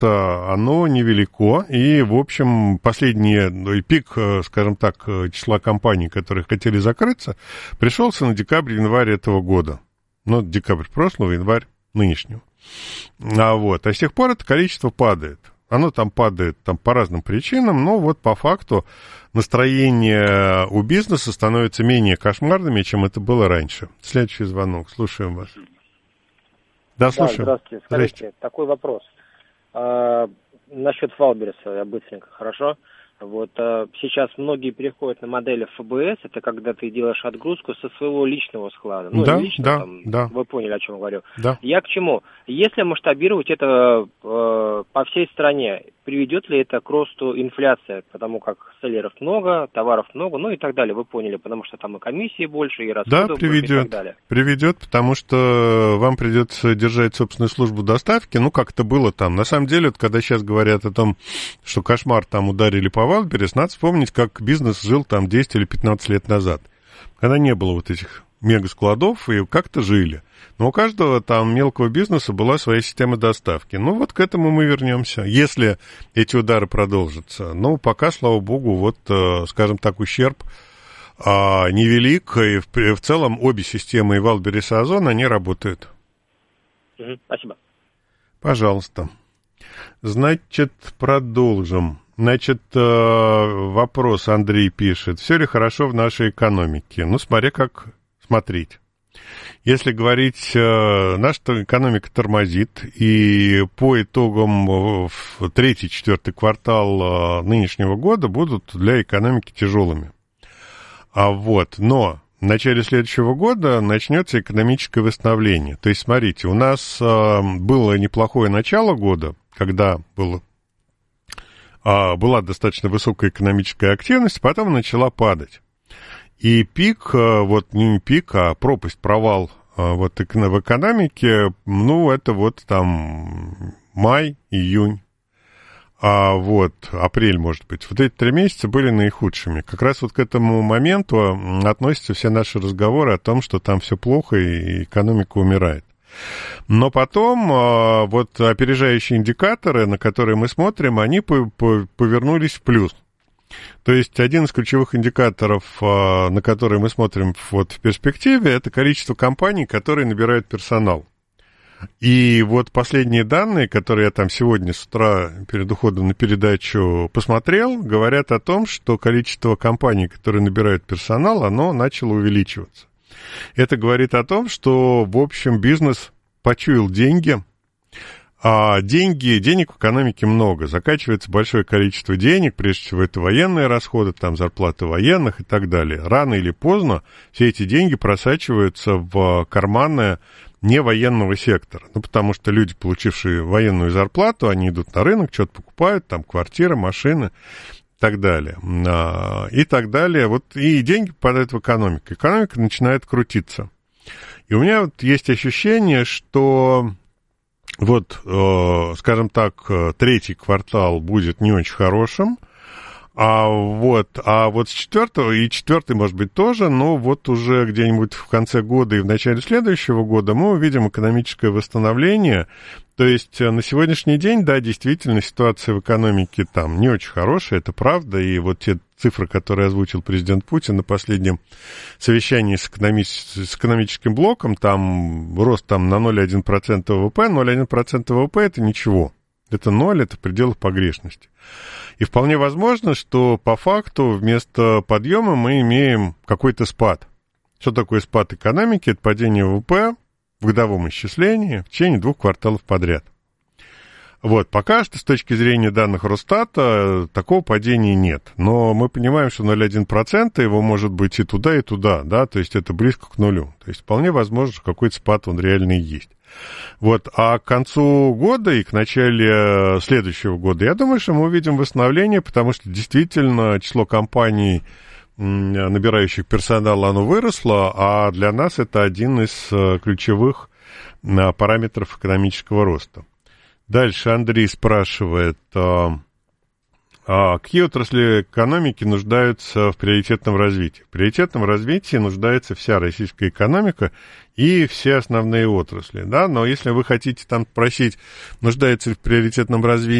оно невелико, и, в общем, последний пик, скажем так, числа компаний, которые хотели закрыться, пришелся на декабрь-январь этого года. Ну, декабрь прошлого, январь нынешнего. А с тех пор это количество падает. Оно там падает по разным причинам, но вот по факту настроение у бизнеса становится менее кошмарными, чем это было раньше. Следующий звонок. Слушаем вас. Да, слушаю. Здравствуйте. Скажите, такой вопрос. Насчет Валбереса, я быстренько, хорошо? Сейчас многие переходят на модели ФБС, это когда ты делаешь отгрузку со своего личного склада. Да. Вы поняли, о чем говорю. Да. Я к чему? Если масштабировать это по всей стране, приведет ли это к росту инфляции? Потому как селлеров много, товаров много, ну и так далее, вы поняли, потому что там и комиссии больше, и расходов больше, и так далее. Приведет, потому что вам придется держать собственную службу доставки, как это было там. На самом деле, когда сейчас говорят о том, что кошмар там ударили по Валберес, надо вспомнить, как бизнес жил там 10 или 15 лет назад, когда не было вот этих мегаскладов, и как-то жили. Но у каждого там мелкого бизнеса была своя система доставки. К этому мы вернемся, если эти удары продолжатся. Но пока, слава богу, скажем так, ущерб невелик, и в целом обе системы, и Валберес, и Озон, они работают. Спасибо. Пожалуйста. Значит, продолжим. Вопрос Андрей пишет. Все ли хорошо в нашей экономике? Смотря как смотреть. Если говорить, наша экономика тормозит, и по итогам в 3-4 квартал нынешнего года будут для экономики тяжелыми. Но в начале следующего года начнется экономическое восстановление. То есть, смотрите, у нас было неплохое начало года, когда была достаточно высокая экономическая активность, потом начала падать. И пик, не пик, а пропасть, провал в экономике, это май, июнь, апрель, может быть. Эти 3 месяца были наихудшими. Как раз к этому моменту относятся все наши разговоры о том, что там все плохо и экономика умирает. Но потом опережающие индикаторы, на которые мы смотрим, они повернулись в плюс. То есть один из ключевых индикаторов, на которые мы смотрим в перспективе, это количество компаний, которые набирают персонал. И последние данные, которые я там сегодня с утра перед уходом на передачу посмотрел, говорят о том, что количество компаний, которые набирают персонал, оно начало увеличиваться. Это говорит о том, что, в общем, бизнес почуял деньги, а денег в экономике много. Закачивается большое количество денег, прежде всего это военные расходы, там зарплаты военных и так далее. Рано или поздно все эти деньги просачиваются в карманы невоенного сектора. Потому что люди, получившие военную зарплату, они идут на рынок, что-то покупают, там квартиры, машины и так далее. И деньги попадают в экономику. Экономика начинает крутиться. И у меня есть ощущение, что скажем так, 3-й квартал будет не очень хорошим, с 4-го, и 4-й, может быть, тоже, но уже где-нибудь в конце года и в начале следующего года мы увидим экономическое восстановление. То есть на сегодняшний день, да, действительно, ситуация в экономике там не очень хорошая, это правда, и те цифры, которые озвучил президент Путин на последнем совещании с экономическим блоком, там рост на 0,1% ВВП, 0,1% ВВП это ничего. Это 0, это в пределах погрешности. И вполне возможно, что по факту вместо подъема мы имеем какой-то спад. Что такое спад экономики? Это падение ВВП в годовом исчислении в течение 2 кварталов подряд. Пока что с точки зрения данных Росстата такого падения нет. Но мы понимаем, что 0,1% его может быть и туда, да, то есть это близко к нулю. То есть вполне возможно, что какой-то спад он реально и есть. А к концу года и к начале следующего года, я думаю, что мы увидим восстановление, потому что действительно число компаний, набирающих персонал, оно выросло, а для нас это один из ключевых параметров экономического роста. Дальше Андрей спрашивает, Какие отрасли экономики нуждаются в приоритетном развитии? В приоритетном развитии нуждается вся российская экономика и все основные отрасли, да, но если вы хотите там спросить, нуждается ли в приоритетном развитии